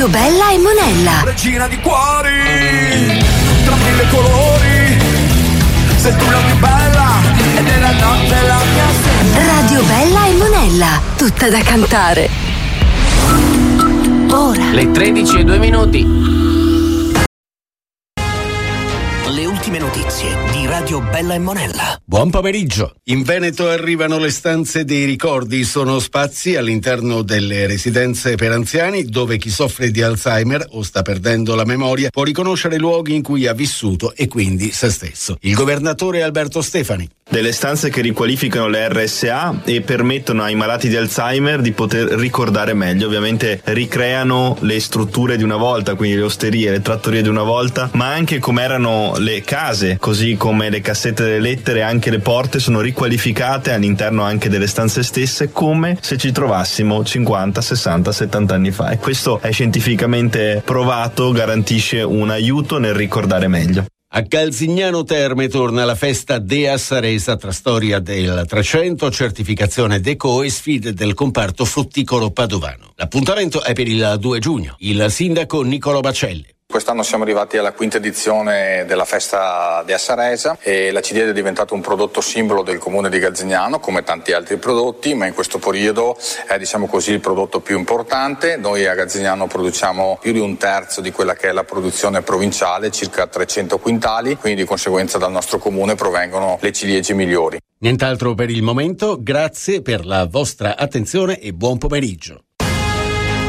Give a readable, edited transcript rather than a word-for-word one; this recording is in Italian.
Bella e Monella. Regina di cuori, tra mille colori, sei tu la più bella ed è la notte la mia stella. Radio Bella e Monella, tutta da cantare. Ora. Le 13:02. Le ultime notizie di Radio Bella e Monella. Buon pomeriggio. In Veneto arrivano le stanze dei ricordi. Sono spazi all'interno delle residenze per anziani dove chi soffre di Alzheimer o sta perdendo la memoria può riconoscere luoghi in cui ha vissuto e quindi se stesso. Il governatore Alberto Stefani. Delle stanze che riqualificano le RSA e permettono ai malati di Alzheimer di poter ricordare meglio. Ovviamente ricreano le strutture di una volta, quindi le osterie, le trattorie di una volta, ma anche come erano le case, così come le cassette delle lettere, anche le porte sono riqualificate all'interno anche delle stanze stesse, come se ci trovassimo 50, 60, 70 anni fa. E questo è scientificamente provato, garantisce un aiuto nel ricordare meglio. A Calzignano Terme torna la festa Dea Saresa tra storia del 300, certificazione Deco e sfide del comparto frutticolo padovano. L'appuntamento è per il 2 giugno. Il sindaco Niccolò Bacelli. Quest'anno siamo arrivati alla quinta edizione della festa Dea Saresa e la ciliegia è diventato un prodotto simbolo del comune di Calzignano come tanti altri prodotti, ma in questo periodo è diciamo così il prodotto più importante. Noi a Calzignano produciamo più di un terzo di quella che è la produzione provinciale, circa 300 quintali, quindi di conseguenza dal nostro comune provengono le ciliegie migliori. Nient'altro per il momento, grazie per la vostra attenzione e buon pomeriggio.